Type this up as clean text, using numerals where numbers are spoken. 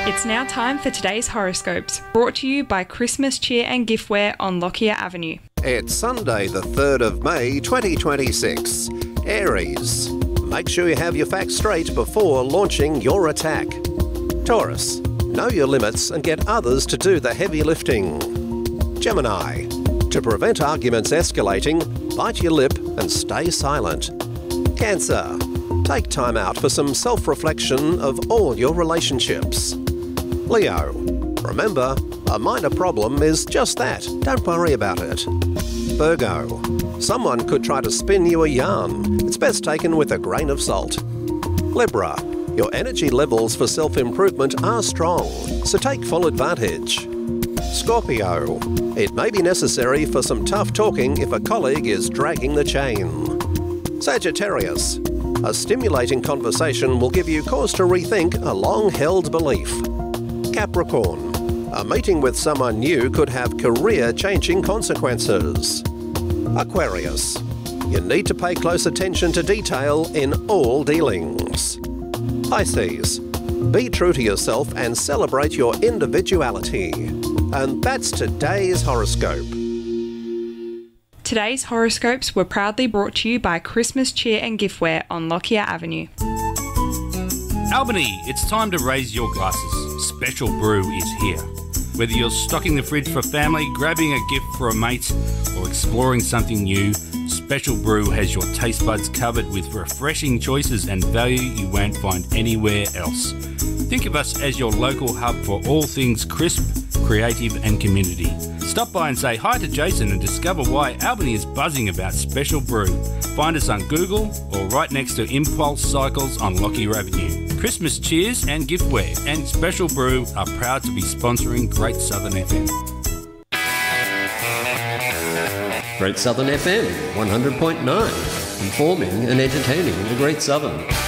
It's now time for today's horoscopes, brought to you by Christmas Cheer and Giftware on Lockyer Avenue. It's Sunday the 3rd of May 2026. Aries. Make sure you have your facts straight before launching your attack. Taurus. Know your limits and get others to do the heavy lifting. Gemini. To prevent arguments escalating, bite your lip and stay silent. Cancer. Take time out for some self-reflection of all your relationships. Leo. Remember, a minor problem is just that. Don't worry about it. Virgo. Someone could try to spin you a yarn. It's best taken with a grain of salt. Libra. Your energy levels for self-improvement are strong, so take full advantage. Scorpio. It may be necessary for some tough talking if a colleague is dragging the chain. Sagittarius. A stimulating conversation will give you cause to rethink a long-held belief. Capricorn. A meeting with someone new could have career-changing consequences. Aquarius. You need to pay close attention to detail in all dealings. Pisces. Be true to yourself and celebrate your individuality. And that's today's horoscope. Today's horoscopes were proudly brought to you by Christmas Cheer and Giftware on Lockyer Avenue. Albany, it's time to raise your glasses. Special Brew is here. Whether you're stocking the fridge for family, grabbing a gift for a mate, or exploring something new, Special Brew has your taste buds covered with refreshing choices and value you won't find anywhere else. Think of us as your local hub for all things crisp, creative and community. Stop by and say hi to Jason and discover why Albany is buzzing about Special Brew. Find us on Google or right next to Impulse Cycles on Lockyer Avenue. Christmas Cheers and Giftware and Special Brew are proud to be sponsoring Great Southern FM. Great Southern FM 100.9, informing and entertaining the Great Southern.